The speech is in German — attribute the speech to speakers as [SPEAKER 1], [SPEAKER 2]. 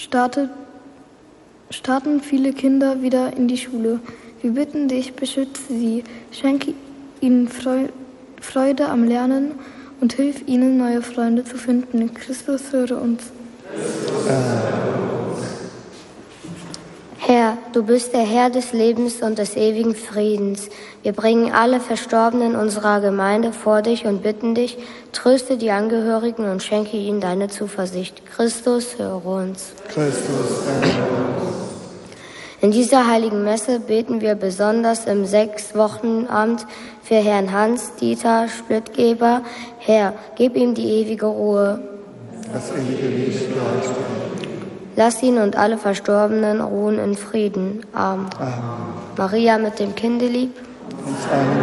[SPEAKER 1] starten viele Kinder wieder in die Schule. Wir bitten dich, beschütze sie, schenke ihnen Freude am Lernen und hilf ihnen, neue Freunde zu finden. Christus, höre uns.
[SPEAKER 2] Herr, du bist der Herr des Lebens und des ewigen Friedens. Wir bringen alle Verstorbenen unserer Gemeinde vor dich und bitten dich, tröste die Angehörigen und schenke ihnen deine Zuversicht. Christus, höre uns.
[SPEAKER 3] Christus, höre uns.
[SPEAKER 2] In dieser heiligen Messe beten wir besonders im 6-Wochen-Amt für Herrn Hans-Dieter Splittgeber. Herr, gib ihm die ewige Ruhe.
[SPEAKER 3] Das ewige Licht leuchtet.
[SPEAKER 2] Lass ihn und alle Verstorbenen ruhen in Frieden. Amen.
[SPEAKER 3] Amen.
[SPEAKER 2] Maria mit dem Kindelieb.
[SPEAKER 3] Uns allen